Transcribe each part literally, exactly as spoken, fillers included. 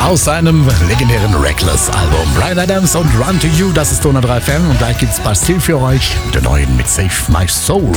aus seinem legendären Reckless-Album. Bryan Adams und Run to You, das ist Donau drei F M und gleich gibt's Bastille für euch, der neuen mit Save My Soul.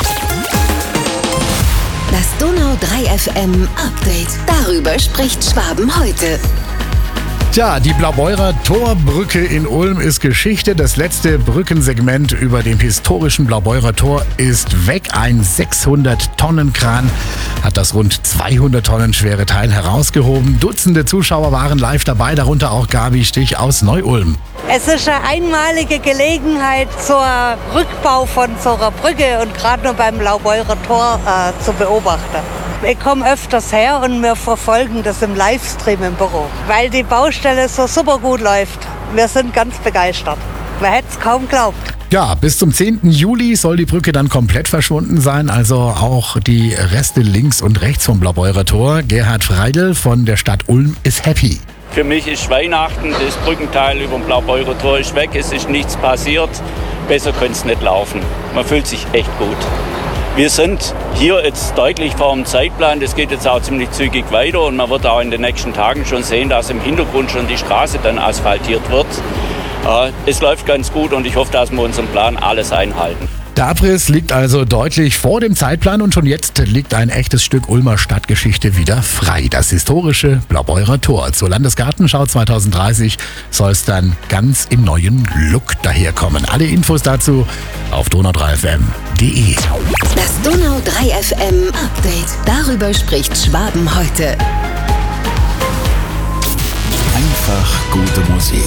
Das Donau drei F M Update. Darüber spricht Schwaben heute. Tja, die Blaubeurer Torbrücke in Ulm ist Geschichte. Das letzte Brückensegment über dem historischen Blaubeurer Tor ist weg. Ein sechshundert Tonnen Kran hat das rund zweihundert Tonnen schwere Teil herausgehoben. Dutzende Zuschauer waren live dabei, darunter auch Gabi Stich aus Neu-Ulm. Es ist eine einmalige Gelegenheit zur Rückbau von so einer Brücke und gerade nur beim Blaubeurer Tor äh, zu beobachten. Ich komme öfters her und wir verfolgen das im Livestream im Büro, weil die Baustelle so super gut läuft. Wir sind ganz begeistert. Man hätte es kaum geglaubt. Ja, bis zum zehnten Juli soll die Brücke dann komplett verschwunden sein, also auch die Reste links und rechts vom Blaubeurer Tor. Gerhard Freidl von der Stadt Ulm ist happy. Für mich ist Weihnachten, das Brückenteil über dem Blaubeurer Tor ist weg, es ist nichts passiert. Besser könnte es nicht laufen. Man fühlt sich echt gut. Wir sind hier jetzt deutlich vor dem Zeitplan, das geht jetzt auch ziemlich zügig weiter und man wird auch in den nächsten Tagen schon sehen, dass im Hintergrund schon die Straße dann asphaltiert wird. Es läuft ganz gut und ich hoffe, dass wir unseren Plan alles einhalten. Der Abriss liegt also deutlich vor dem Zeitplan und schon jetzt liegt ein echtes Stück Ulmer Stadtgeschichte wieder frei. Das historische Blaubeurer Tor. Zur Landesgartenschau zwanzig dreißig soll es dann ganz im neuen Look daherkommen. Alle Infos dazu auf donau drei f m punkt d e. Das Donau drei F M Update. Darüber spricht Schwaben heute. Einfach gute Musik.